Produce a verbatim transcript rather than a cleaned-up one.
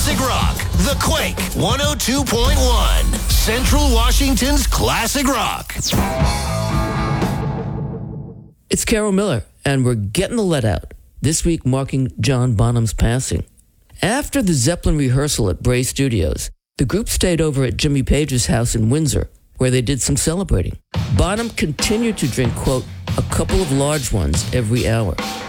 Classic Rock. The Quake one oh two point one. Central Washington's Classic Rock. It's Carol Miller, and we're getting the let out, this week marking John Bonham's passing. After the Zeppelin rehearsal at Bray Studios, the group stayed over at Jimmy Page's house in Windsor, where they did some celebrating. Bonham continued to drink, quote, a couple of large ones every hour.